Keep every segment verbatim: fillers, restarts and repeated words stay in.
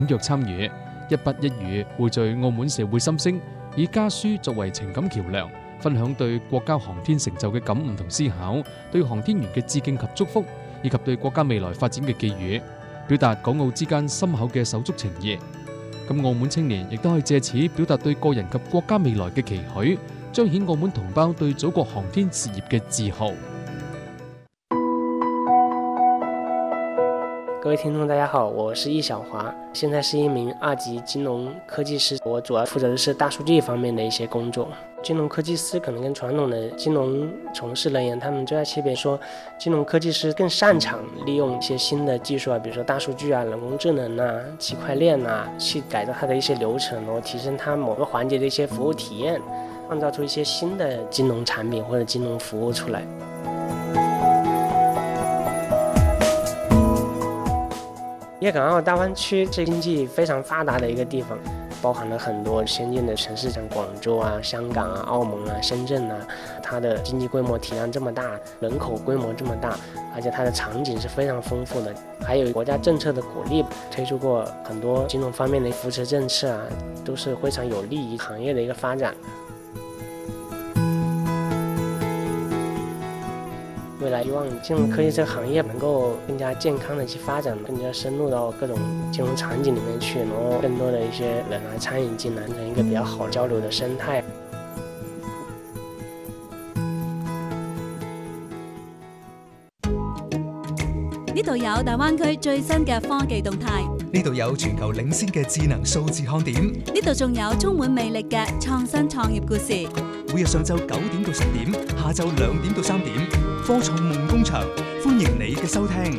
踴躍參與，一筆一語匯聚澳門社會心聲，以家書作為情感橋梁，分享對國家航天成就嘅感悟同思考，對航天員嘅致敬及祝福，以及對國家未來發展嘅寄語，表達港澳之間深厚嘅手足情誼。咁澳門青年亦都可以借此表達對個人及國家未來嘅期許，彰顯澳門同胞對祖國航天事業嘅自豪。 各位聽眾大家好，我是易小華，現在是一名二級金融科技師，我主要負責的是大數據方面的一些工作。金融科技師可能跟傳統的金融從事人員，他們最大區別說，金融科技師更擅長利用一些新的技術啊，比如說大數據啊、人工智能啊、區塊鏈啊，去改造它的一些流程，然後提升它某個環節的一些服務體驗，創造出一些新的金融產品或者金融服務出來。粵港澳大灣區是經濟非常發達的一個地方，包含了很多先進的城市，像廣州啊、香港啊、澳門啊、深圳啊，它的經濟規模體量這麼大，人口規模這麼大，而且它的場景是非常豐富的，還有國家政策的鼓勵，推出過很多金融方面的扶持政策啊，都是非常有利於行業的一個發展。未來希望金融科技這個行業能夠更加健康的去發展，更加深入到各種金融場景裡面去，然後更多的一些人來參與進來，成一個比較好交流的生態。 呢度有大灣區最新嘅科技動態， 呢度有全球領先嘅智能數字看點， 呢度仲有充滿魅力嘅創新創業故事。 每日上晝九點到十點，下晝兩點到三點，科創夢工場，歡迎你嘅收聽。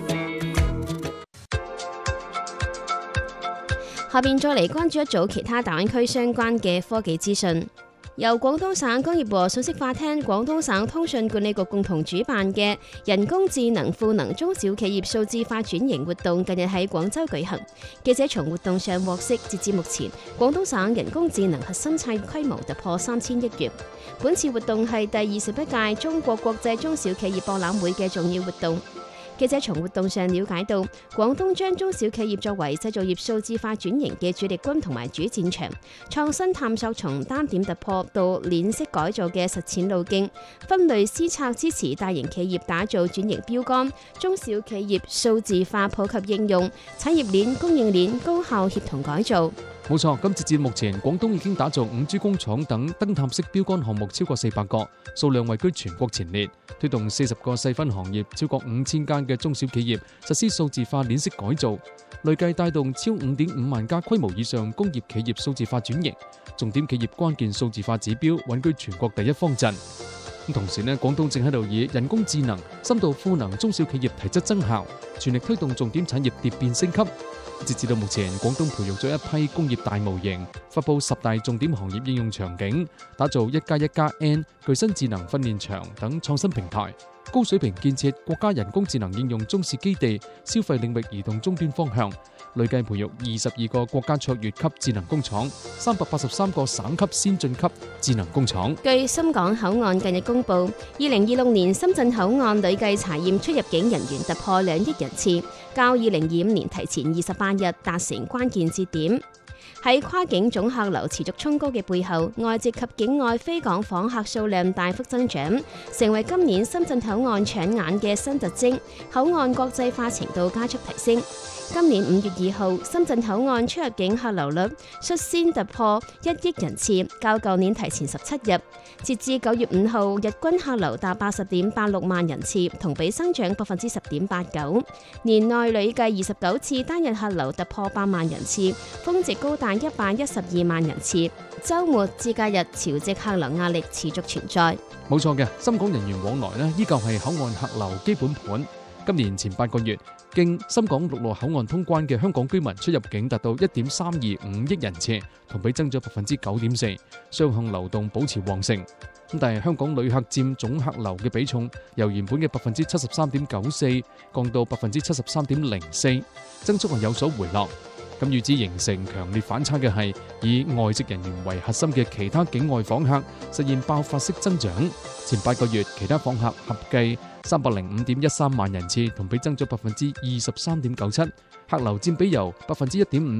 下邊再嚟關注一組其他大灣區相關嘅科技資訊。由廣東省工業和信息化廳、廣東省通訊管理局共同主辦嘅人工智能賦能中小企業數字化轉型活動，近日喺廣州舉行。記者從活動上獲悉，截至目前，廣東省人工智能核心產業規模突破三千億元。本次活動係第二十一屆中國國際中小企業博覽會嘅重要活動。記者從活動上了解到，廣東將中小企業作為製造業數字化轉型嘅主力軍同埋主戰場，創新探索從單點突破到鏈式改造嘅實踐路徑，分類施策支持大型企業打造轉型標杆，中小企業數字化普及應用，產業鏈供應鏈高效協同改造。 冇錯，今截至目前，廣東已經打造五 G 工廠等燈塔式標杆項目超過四百個，數量位居全國前列，推動四十個細分行業超過五千間嘅中小企業實施數字化鏈式改造，累計帶動超五點五萬家規模以上工業企業數字化轉型，重點企業關鍵數字化指標穩居全國第一方陣。同時呢，廣東正喺度以人工智能深度賦能中小企業提質增效，全力推動重點產業蝶變升級。截至到目前，廣東培育咗一批工業大模型，發佈十大重點行業應用場景，打造一加一加 N 具身智能訓練場等創新平台，高水平建設國家人工智能應用中試基地，消費領域移動終端方向，累計培育二十二個國家卓越級智能工廠，三百八十三個省級先進級智能工廠。 據深港口岸近日公布，二零二六年深圳口岸累計查驗出入境人員突破兩億人次，較二零二五年提前二十八日達成關鍵節點。喺跨境總客流持續衝高嘅背後，外籍及境外飛港訪客數量大幅增長，成為今年深圳口岸搶眼嘅新特徵，口岸國際化程度加速提升。今年五月二號，深圳口岸出入境客流率率先突破一億人次，較舊年提前十七日。截至九月五號，日均客流達八十點八六萬人次，同比增長百分之十點八九。年內累計二十九次單日客流突破八萬人次，峰值高達一百一十二萬人次。週末至假日潮汐客流壓力持續存在。 冇錯嘅，深港人員往來呢，依舊係口岸客流基本盤。今年前八個月，經深港陸路口岸通關嘅香港居民出入境達到一點三二五億人次，同比增長百分之九點四，雙向流動保持旺盛。咁但係香港旅客佔總客流嘅比重由原本嘅百分之七十三點九四降到百分之七十三點零四，增速係有所回落。 咁與之形成強烈反差嘅係，以外籍人員為核心嘅其他境外訪客實現爆發式增長。前八個月，其他訪客合計三百零五點一三萬人次，同比增咗百分之二十三點九七，客流佔比由百分之一點五